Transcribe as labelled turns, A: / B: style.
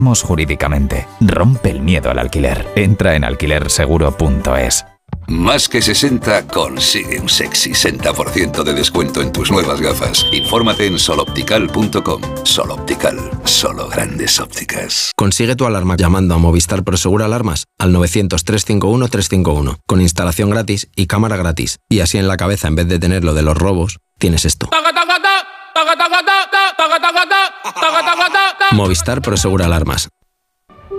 A: jurídicamente. Rompe el miedo al alquiler. Entra en alquilerseguro.es.
B: Más que 60 consigue un sexy 60% de descuento en tus nuevas gafas. Infórmate en soloptical.com. Soloptical, solo grandes ópticas.
C: Consigue tu alarma llamando a Movistar Prosegur Alarmas al 900-351-351 con instalación gratis y cámara gratis. Y así en la cabeza, en vez de tener lo de los robos, tienes esto. Movistar Prosegur Alarmas.